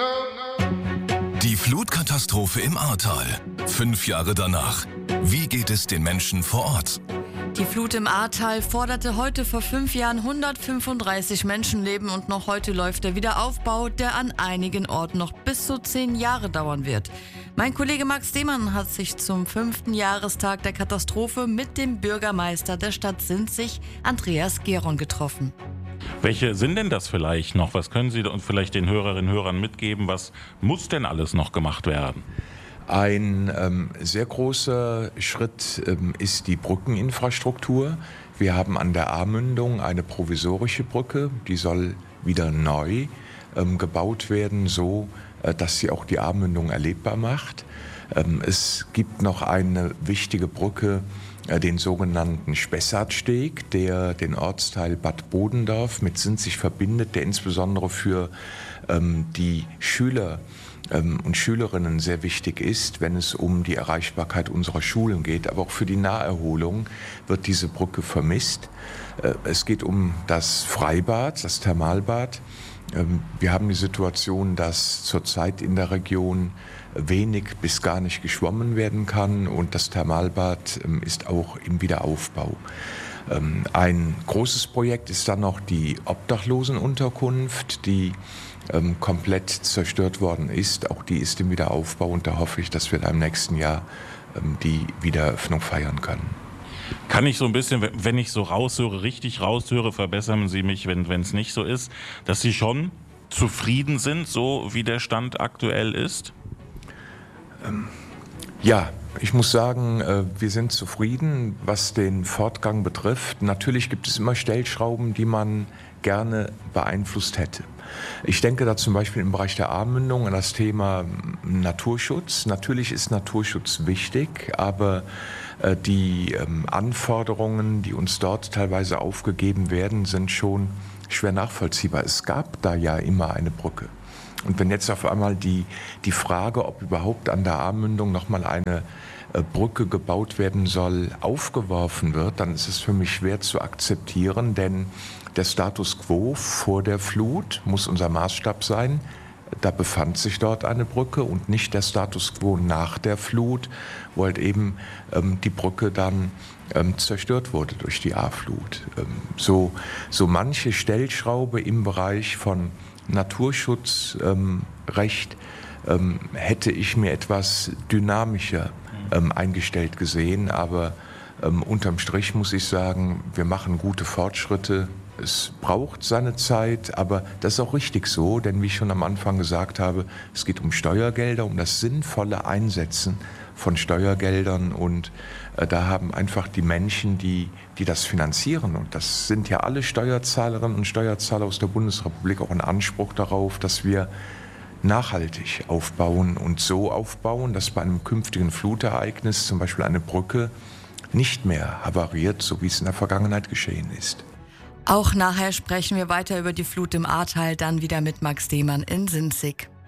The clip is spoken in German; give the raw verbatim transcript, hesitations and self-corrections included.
Die Flutkatastrophe im Ahrtal. Fünf Jahre danach. Wie geht es den Menschen vor Ort? Die Flut im Ahrtal forderte heute vor fünf Jahren hundertfünfunddreißig Menschenleben und noch heute läuft der Wiederaufbau, der an einigen Orten noch bis zu zehn Jahre dauern wird. Mein Kollege Max Demann hat sich zum fünften Jahrestag der Katastrophe mit dem Bürgermeister der Stadt Sinzig, Andreas Geron, getroffen. Welche sind denn das vielleicht noch? Was können Sie uns vielleicht den Hörerinnen und Hörern mitgeben? Was muss denn alles noch gemacht werden? Ein ähm, sehr großer Schritt ähm, ist die Brückeninfrastruktur. Wir haben an der Ahrmündung eine provisorische Brücke, die soll wieder neu ähm, gebaut werden, so äh, dass sie auch die Ahrmündung erlebbar macht. Ähm, es gibt noch eine wichtige Brücke, äh, den sogenannten Spessartsteg, der den Ortsteil Bad Bodendorf mit Sinzig verbindet, der insbesondere für ähm, die Schüler und Schülerinnen sehr wichtig ist, wenn es um die Erreichbarkeit unserer Schulen geht. Aber auch für die Naherholung wird diese Brücke vermisst. Es geht um das Freibad, das Thermalbad. Wir haben die Situation, dass zurzeit in der Region wenig bis gar nicht geschwommen werden kann und das Thermalbad ist auch im Wiederaufbau. Ein großes Projekt ist dann noch die Obdachlosenunterkunft, die ähm, komplett zerstört worden ist. Auch die ist im Wiederaufbau und da hoffe ich, dass wir da im nächsten Jahr ähm, die Wiedereröffnung feiern können. Kann ich so ein bisschen, wenn ich so raushöre, richtig raushöre, verbessern Sie mich, wenn es nicht so ist, dass Sie schon zufrieden sind, so wie der Stand aktuell ist? Ähm, ja. Ich muss sagen, wir sind zufrieden, was den Fortgang betrifft. Natürlich gibt es immer Stellschrauben, die man gerne beeinflusst hätte. Ich denke da zum Beispiel im Bereich der Ahrmündung an das Thema Naturschutz. Natürlich ist Naturschutz wichtig, aber die Anforderungen, die uns dort teilweise aufgegeben werden, sind schon schwer nachvollziehbar. Es gab da ja immer eine Brücke. Und wenn jetzt auf einmal die, die Frage, ob überhaupt an der Ahrmündung nochmal eine äh, Brücke gebaut werden soll, aufgeworfen wird, dann ist es für mich schwer zu akzeptieren, denn der Status quo vor der Flut muss unser Maßstab sein. Da befand sich dort eine Brücke und nicht der Status quo nach der Flut, wo halt eben ähm, die Brücke dann ähm, zerstört wurde durch die Ahrflut. Ähm, so, so manche Stellschraube im Bereich von Naturschutzrecht ähm, ähm, hätte ich mir etwas dynamischer ähm, eingestellt gesehen, aber ähm, unterm Strich muss ich sagen, wir machen gute Fortschritte. Es braucht seine Zeit, aber das ist auch richtig so, denn wie ich schon am Anfang gesagt habe, es geht um Steuergelder, um das sinnvolle Einsetzen von Steuergeldern und äh, da haben einfach die Menschen, die, die das finanzieren, und das sind ja alle Steuerzahlerinnen und Steuerzahler aus der Bundesrepublik, auch einen Anspruch darauf, dass wir nachhaltig aufbauen und so aufbauen, dass bei einem künftigen Flutereignis zum Beispiel eine Brücke nicht mehr havariert, so wie es in der Vergangenheit geschehen ist. Auch nachher sprechen wir weiter über die Flut im Ahrtal, dann wieder mit Max Demann in Sinzig.